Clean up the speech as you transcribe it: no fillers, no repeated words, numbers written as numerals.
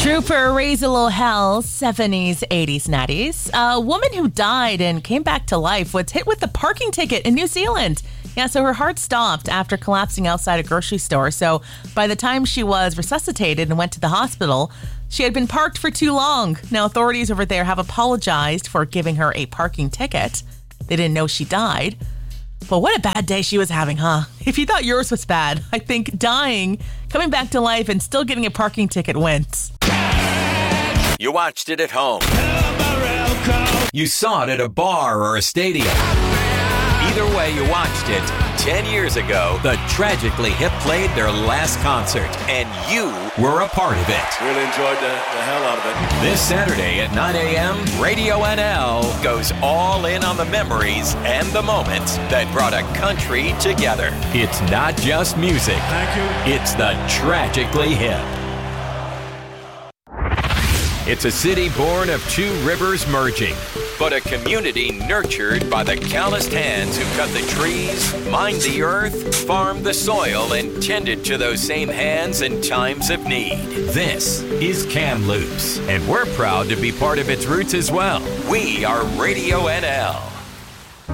Trooper Raise a Little Hell, 70s, 80s, 90s. A woman who died and came back to life was hit with a parking ticket in New Zealand. Yeah, so her heart stopped after collapsing outside a grocery store. So by the time she was resuscitated and went to the hospital, she had been parked for too long. Now, authorities over there have apologized for giving her a parking ticket. They didn't know she died. But what a bad day she was having, huh? If you thought yours was bad, I think dying, coming back to life, and still getting a parking ticket wins. You watched it at home. You saw it at a bar or a stadium. Either way you watched it, 10 years ago, the Tragically Hip played their last concert, and you were a part of it. Really enjoyed the hell out of it. This Saturday at 9 a.m., Radio NL goes all in on the memories and the moments that brought a country together. It's not just music. Thank you. It's the Tragically Hip. It's a city born of two rivers merging, but a community nurtured by the calloused hands who cut the trees, mined the earth, farmed the soil, and tended to those same hands in times of need. This is Kamloops, and we're proud to be part of its roots as well. We are Radio NL.